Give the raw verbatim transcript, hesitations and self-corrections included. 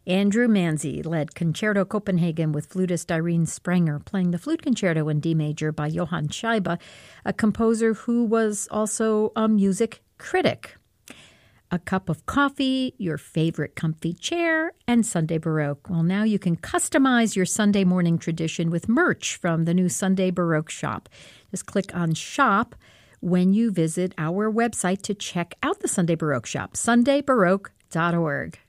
Andrew Manzi led Concerto Copenhagen with flutist Irene Sprenger, playing the flute concerto in D major by Johann Scheibe, a composer who was also a music critic. A cup of coffee, your favorite comfy chair, and Sunday Baroque. Well, now you can customize your Sunday morning tradition with merch from the new Sunday Baroque shop. Just click on Shop when you visit our website to check out the Sunday Baroque shop, sunday baroque dot org.